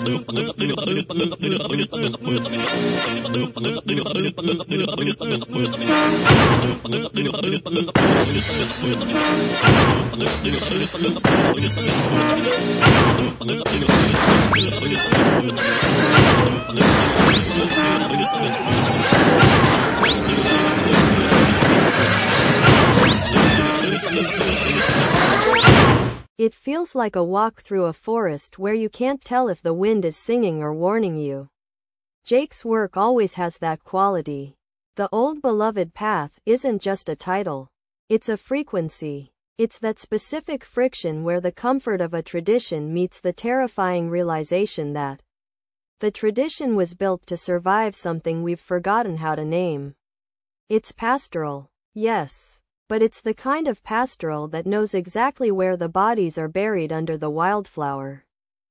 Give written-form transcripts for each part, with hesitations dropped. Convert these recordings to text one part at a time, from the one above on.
It feels like a walk through a forest where you can't tell if the wind is singing or warning you. Jake's work always has that quality. The Old Beloved Path isn't just a title. It's a frequency. It's that specific friction where the comfort of a tradition meets the terrifying realization that the tradition was built to survive something we've forgotten how to name. It's pastoral, yes, but it's the kind of pastoral that knows exactly where the bodies are buried under the wildflower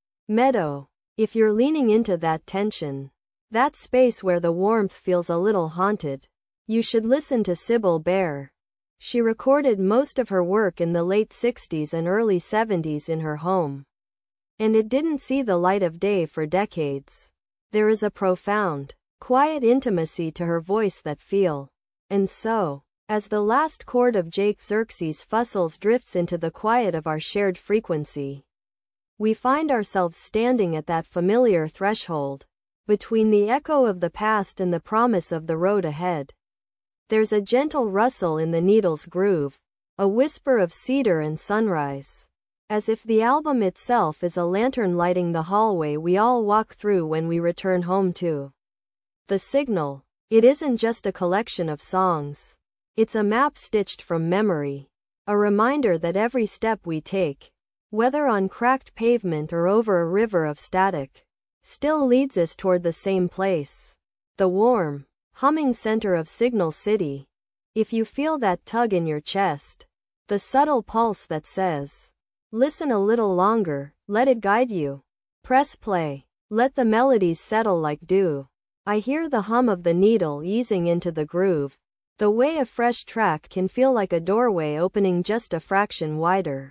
meadow. If you're leaning into that tension, that space where the warmth feels a little haunted, you should listen to Sybil Bair. She recorded most of her work in the late 60s and early 70s in her home, and it didn't see the light of day for decades. There is a profound, quiet intimacy to her voice that feel. And so, as the last chord of Jake Xerxes Fussell's drifts into the quiet of our shared frequency, we find ourselves standing at that familiar threshold, between the echo of the past and the promise of the road ahead. There's a gentle rustle in the needle's groove, a whisper of cedar and sunrise, as if the album itself is a lantern lighting the hallway we all walk through when we return home to the signal. It isn't just a collection of songs. It's a map stitched from memory, a reminder that every step we take, whether on cracked pavement or over a river of static, still leads us toward the same place, the warm, humming center of Signal City. If you feel that tug in your chest, the subtle pulse that says, listen a little longer, let it guide you. Press play. Let the melodies settle like dew. I hear the hum of the needle easing into the groove, the way a fresh track can feel like a doorway opening just a fraction wider.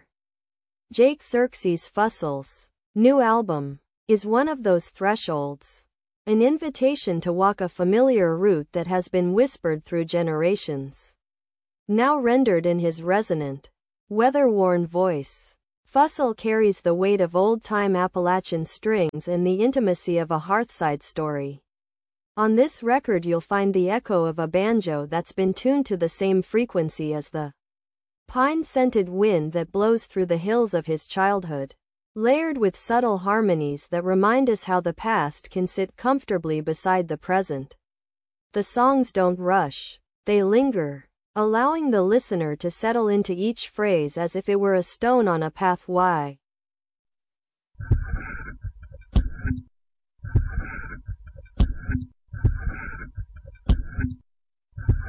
Jake Xerxes Fussell's new album is one of those thresholds, an invitation to walk a familiar route that has been whispered through generations, now rendered in his resonant, weather-worn voice. Fussell carries the weight of old-time Appalachian strings and the intimacy of a hearthside story. On this record you'll find the echo of a banjo that's been tuned to the same frequency as the pine-scented wind that blows through the hills of his childhood, layered with subtle harmonies that remind us how the past can sit comfortably beside the present. The songs don't rush. They linger, allowing the listener to settle into each phrase as if it were a stone on a path. Why?